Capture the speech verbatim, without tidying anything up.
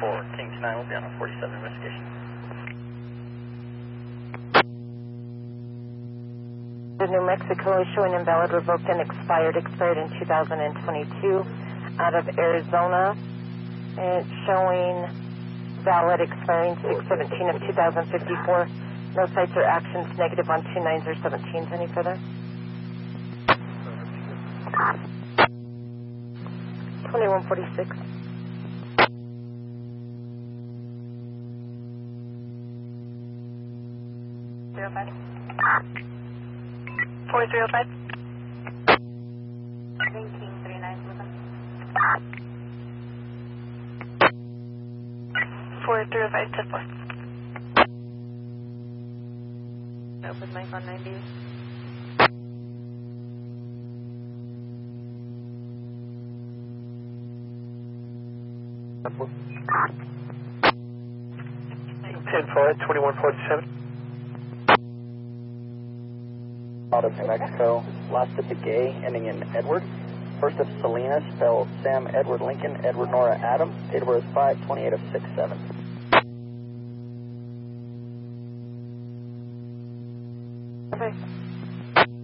for King nine will be on a forty-seven investigation. The New Mexico is showing invalid, revoked, and expired. Expired in two thousand twenty-two. Out of Arizona, it's showing valid, expiring six seventeen of two thousand fifty-four. No sites or actions negative on two nines or seventeens. Any further? twenty-one forty-six. Zero five. Four zero five. King three nine seven. Four zero five ten four. Open mic on ninety. ten four, twenty-one forty-seven. Out of New Mexico, last at the Gay, ending in Edward. First of Selena, spelled Sam Edward Lincoln, Edward Nora Adam. Date of birth is five twenty-eight of six seven. Okay.